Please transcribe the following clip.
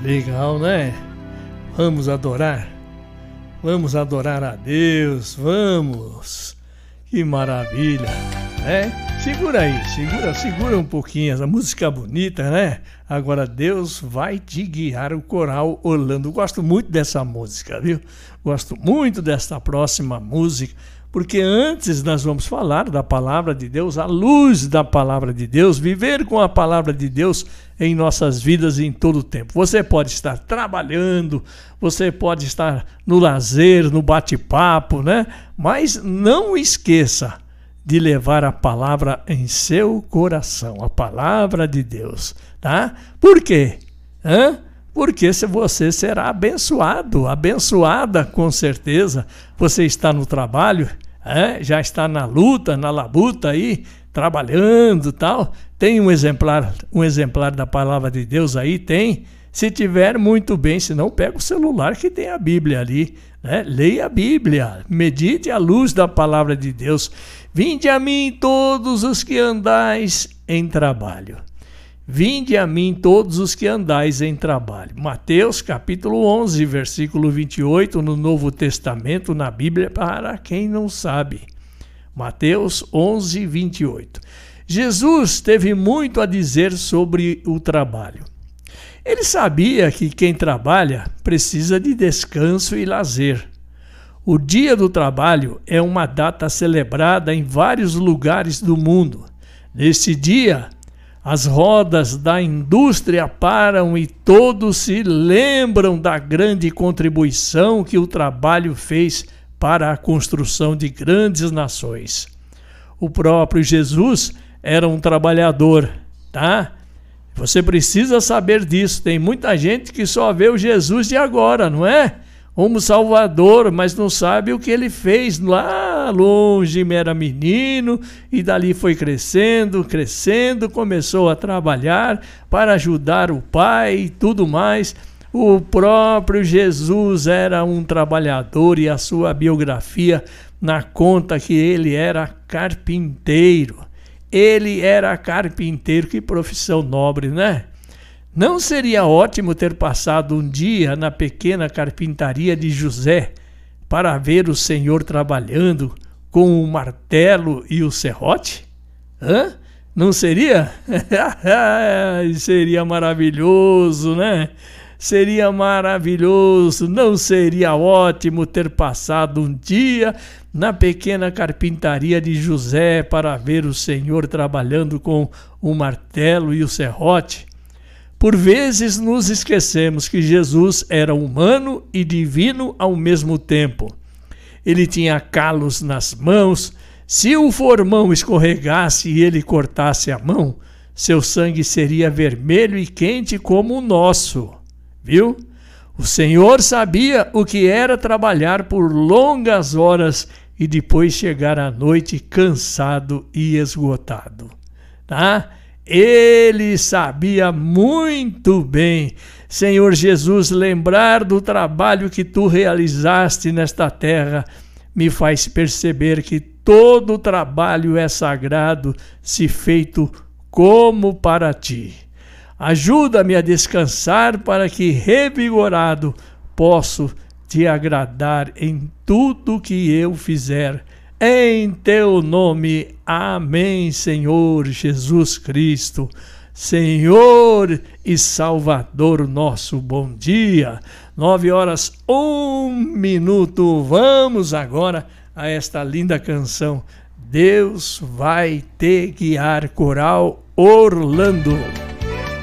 Legal, né? Vamos adorar a Deus, vamos! Que maravilha, né? Segura aí, segura um pouquinho, essa música bonita, né? Agora Deus vai te guiar, o coral Orlando. Gosto muito dessa música, viu? Gosto muito desta próxima música, porque antes nós vamos falar da palavra de Deus, à luz da palavra de Deus, viver com a palavra de Deus em nossas vidas em todo o tempo. Você pode estar trabalhando, você pode estar no lazer, no bate-papo, né? Mas não esqueça de levar a palavra em seu coração, a palavra de Deus, tá? Por quê? Porque você será abençoado, abençoada com certeza. Você está no trabalho, já está na luta, na labuta aí, trabalhando e tal. Tem um exemplar da palavra de Deus aí? Tem. Se tiver, muito bem, se não, pega o celular que tem a Bíblia ali, né? Leia a Bíblia, medite à luz da palavra de Deus. Vinde a mim todos os que andais em trabalho. Vinde a mim todos os que andais em trabalho. Mateus capítulo 11, versículo 28, no Novo Testamento, na Bíblia, para quem não sabe. Mateus 11, 28. Jesus teve muito a dizer sobre o trabalho. Ele sabia que quem trabalha precisa de descanso e lazer. O Dia do Trabalho é uma data celebrada em vários lugares do mundo. Nesse dia, as rodas da indústria param e todos se lembram da grande contribuição que o trabalho fez para a construção de grandes nações. O próprio Jesus era um trabalhador, tá? Você precisa saber disso. Tem muita gente que só vê o Jesus de agora, não é? Como Salvador, mas não sabe o que ele fez lá longe, era menino, e dali foi crescendo, começou a trabalhar para ajudar o Pai e tudo mais. O próprio Jesus era um trabalhador e a sua biografia na conta que ele era carpinteiro. Ele era carpinteiro, que profissão nobre, né? Não seria ótimo ter passado um dia na pequena carpintaria de José para ver o Senhor trabalhando com o martelo e o serrote? Não seria? Seria maravilhoso, né? Seria maravilhoso. Não seria ótimo ter passado um dia na pequena carpintaria de José para ver o Senhor trabalhando com o martelo e o serrote? Por vezes nos esquecemos que Jesus era humano e divino ao mesmo tempo. Ele tinha calos nas mãos. Se o formão escorregasse e ele cortasse a mão, seu sangue seria vermelho e quente como o nosso. Viu? O Senhor sabia o que era trabalhar por longas horas e depois chegar à noite cansado e esgotado. Tá? Ele sabia muito bem. Senhor Jesus, lembrar do trabalho que tu realizaste nesta terra me faz perceber que todo o trabalho é sagrado se feito como para ti. Ajuda-me a descansar para que, revigorado, posso te agradar em tudo que eu fizer. Em teu nome, amém, Senhor Jesus Cristo, Senhor e Salvador nosso, bom dia. 9h01. Vamos agora a esta linda canção. Deus vai te guiar, coral Orlando.